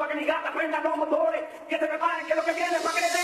que mis gatas prendan los motores, que se preparen que lo que viene es para que le